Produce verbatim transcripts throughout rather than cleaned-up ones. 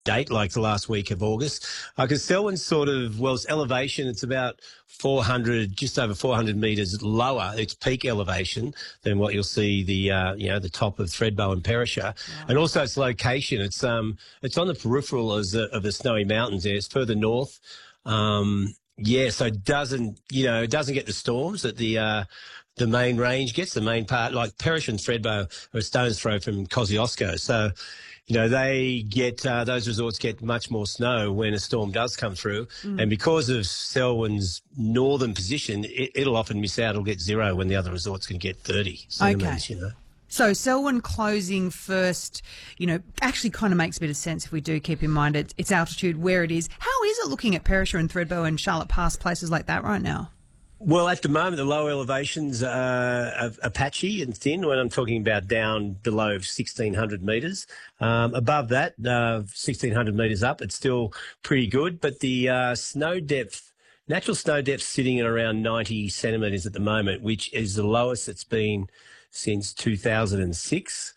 date, like the last week of August. Because uh, Selwyn's sort of, well, it's elevation, it's about four hundred, just over four hundred metres lower, its peak elevation, than what you'll see the, uh, you know, the top of Thredbo and Perisher. Right. And also its location, it's um, it's on the peripheral of the, of the Snowy Mountains there. It's further north. Um, yeah, so it doesn't, you know, it doesn't get the storms that the, uh, the main range gets, the main part, like Perisher and Thredbo are a stone's throw from Kosciuszko. So, you know, they get, uh, those resorts get much more snow when a storm does come through. Mm. And because of Selwyn's northern position, it, it'll often miss out. It'll get zero when the other resorts can get thirty centimetres, okay. you know. So Selwyn closing first, you know, actually kind of makes a bit of sense if we do keep in mind its, its altitude, where it is. How is it looking at Perisher and Thredbo and Charlotte Pass, places like that right now? Well, at the moment, the low elevations are, are patchy and thin when I'm talking about down below sixteen hundred metres. Um, above that, uh, sixteen hundred metres up, it's still pretty good. But the uh, snow depth, natural snow depth sitting at around ninety centimetres at the moment, which is the lowest it's been since two thousand six.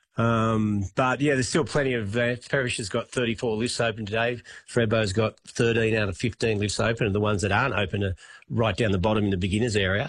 Um, but, yeah, there's still plenty of that. Perisher's got thirty-four lifts open today. Thredbo's got thirteen out of fifteen lifts open, and the ones that aren't open are right down the bottom in the beginners area.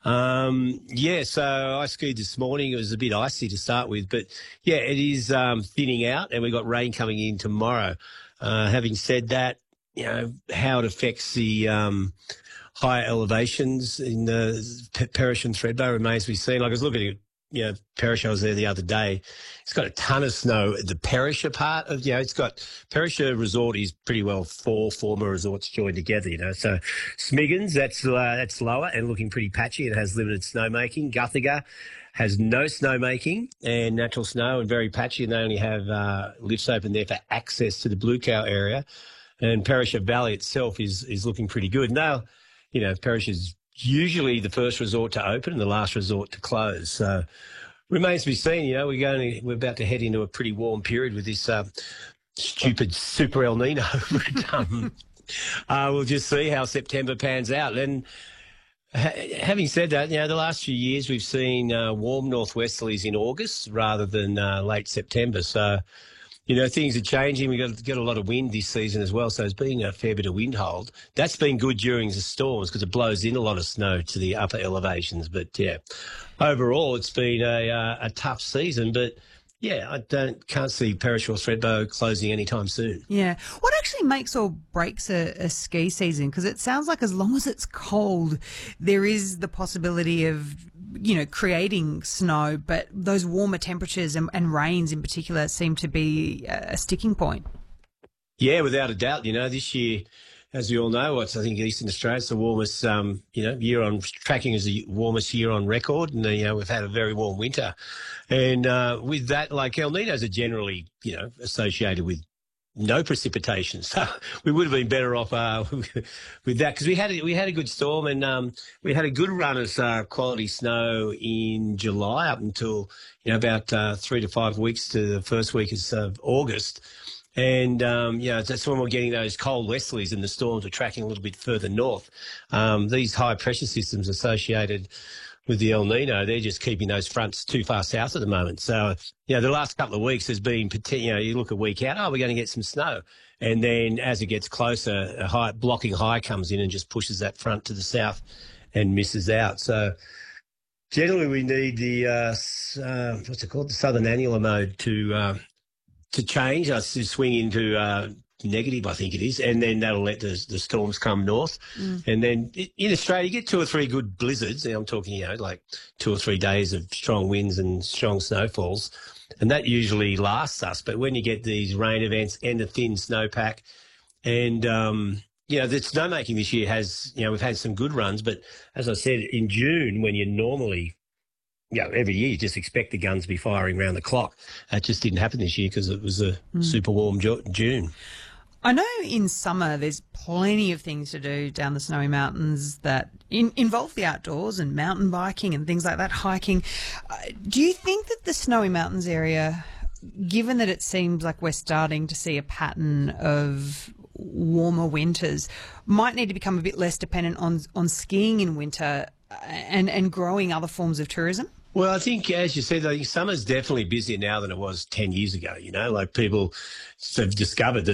Um, yeah, so I skied this morning. It was a bit icy to start with, but, yeah, it is um, thinning out, and we've got rain coming in tomorrow. Uh, having said that, you know, how it affects the um, higher elevations in the Perisher and Thredbo remains to be seen. Like I was looking at You know, Perisher, I was there the other day. It's got a ton of snow. The Perisher part of, you know, it's got, Perisher Resort is pretty well four former resorts joined together, you know. So Smiggins, that's uh, that's lower and looking pretty patchy. It has limited snowmaking. Guthiga has no snowmaking and natural snow and very patchy, and they only have uh, lifts open there for access to the Blue Cow area. And Perisher Valley itself is is looking pretty good. Now, you know, Perisher's usually the first resort to open and the last resort to close. So remains to be seen. You know, we're going to, we're about to head into a pretty warm period with this uh, stupid super El Nino. but, um, uh, we'll just see how September pans out. And ha- having said that, you know, the last few years we've seen uh, warm northwesterlies in August rather than uh, late September. So, you know, things are changing. We've got, got a lot of wind this season as well, so there's been a fair bit of wind hold. That's been good during the storms because it blows in a lot of snow to the upper elevations. But, yeah, overall it's been a, uh, a tough season. But, yeah, I don't can't see Perisher or Thredbo closing anytime soon. Yeah. What actually makes or breaks a, a ski season? Because it sounds like as long as it's cold, there is the possibility of, you know, creating snow, but those warmer temperatures and, and rains in particular seem to be a sticking point. Yeah, without a doubt. You know, this year, as we all know, it's, I think Eastern Australia's the warmest, um, you know, year on tracking as the warmest year on record. And, uh, you know, we've had a very warm winter. And uh, with that, like El Ninos are generally, you know, associated with no precipitation, so we would have been better off uh, with that because we had a, we had a good storm and um, we had a good run of uh, quality snow in July up until you know about uh, three to five weeks to the first week of August, and um, you know that's when we're getting those cold westerlies and the storms are tracking a little bit further north. Um, these high pressure systems associated with the El Nino, they're just keeping those fronts too far south at the moment. So, you know, the last couple of weeks has been, you know, you look a week out, oh, we're going to get some snow. And then as it gets closer, a high, blocking high comes in and just pushes that front to the south and misses out. So generally we need the, uh, uh, what's it called, the southern annular mode to uh, to change, us to swing into uh, negative, I think it is, and then that'll let the, the storms come north. Mm. And then in Australia, you get two or three good blizzards. I'm talking, you know, like two or three days of strong winds and strong snowfalls, and that usually lasts us. But when you get these rain events and a thin snowpack, and, um, you know, the snowmaking this year has, you know, we've had some good runs, but as I said, in June, when you normally, you know, every year you just expect the guns to be firing around the clock. That just didn't happen this year because it was a mm. super warm June. I know in summer there's plenty of things to do down the Snowy Mountains that in, involve the outdoors and mountain biking and things like that, hiking. Uh, do you think that the Snowy Mountains area, given that it seems like we're starting to see a pattern of warmer winters, might need to become a bit less dependent on, on skiing in winter and, and growing other forms of tourism? Well, I think, as you said, I think summer's definitely busier now than it was ten years ago. You know, like people have discovered that